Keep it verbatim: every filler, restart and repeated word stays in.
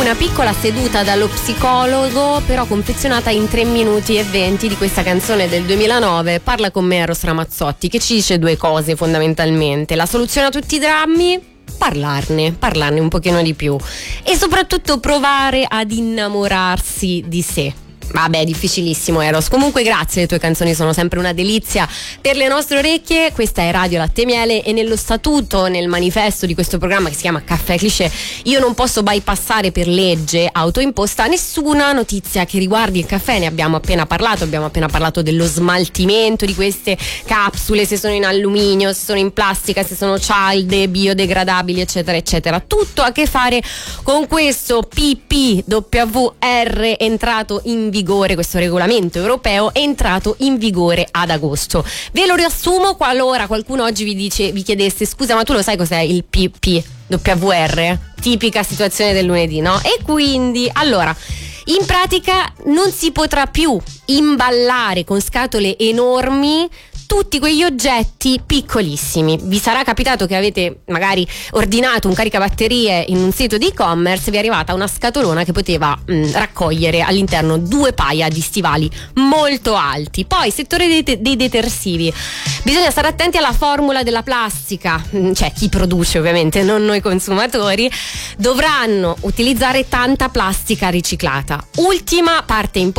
una piccola seduta dallo psicologo, però confezionata in tre minuti e venti di questa canzone del duemilanove, Parla con me, Eros Ramazzotti, che ci dice due cose fondamentalmente: la soluzione a tutti i drammi, parlarne, parlarne un pochino di più e soprattutto provare ad innamorarsi di sé. Vabbè, è difficilissimo, Eros. Comunque grazie, le tue canzoni sono sempre una delizia per le nostre orecchie. Questa è Radio Latte e Miele e nello statuto, nel manifesto di questo programma che si chiama Caffè Cliché, io non posso bypassare per legge autoimposta nessuna notizia che riguardi il caffè. Ne abbiamo appena parlato, abbiamo appena parlato dello smaltimento di queste capsule, se sono in alluminio, se sono in plastica, se sono cialde, biodegradabili, eccetera eccetera. Tutto a che fare con questo P P W R entrato in vigore, questo regolamento europeo è entrato in vigore ad agosto. Ve lo riassumo qualora qualcuno oggi vi dice, vi chiedesse: scusa, ma tu lo sai cos'è il P P W R? Tipica situazione del lunedì, no? E quindi, allora, in pratica non si potrà più imballare con scatole enormi tutti quegli oggetti piccolissimi. Vi sarà capitato che avete magari ordinato un caricabatterie in un sito di e-commerce, vi è arrivata una scatolona che poteva mh, raccogliere all'interno due paia di stivali molto alti. Poi, settore dei, te- dei detersivi, bisogna stare attenti alla formula della plastica, mh, cioè chi produce ovviamente, non noi consumatori, dovranno utilizzare tanta plastica riciclata. Ultima parte importante